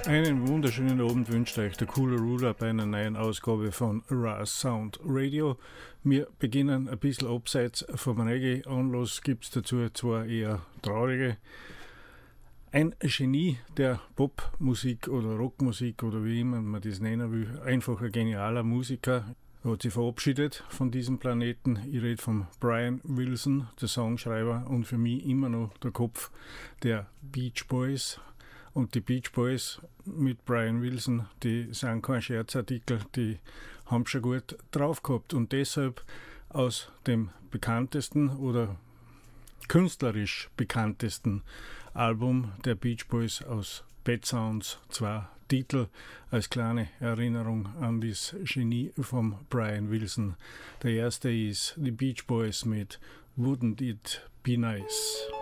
Einen wunderschönen Abend wünscht euch der coole Ruler bei einer neuen Ausgabe von Raw Sound Radio. Wir beginnen ein bisschen abseits vom Reggae. Anlass gibt es dazu zwar eher traurige. Ein Genie der Popmusik oder Rockmusik oder wie immer man das nennen will, einfach ein genialer Musiker, hat sich verabschiedet von diesem Planeten. Ich rede von Brian Wilson, der Songschreiber und für mich immer noch der Kopf der Beach Boys. Und die Beach Boys mit Brian Wilson, die sind kein Scherzartikel, die haben schon gut drauf gehabt. Und deshalb aus dem bekanntesten oder künstlerisch bekanntesten Album der Beach Boys aus Pet Sounds 2 Titel als kleine Erinnerung an das Genie von Brian Wilson. Der erste ist die Beach Boys mit Wouldn't It Be Nice.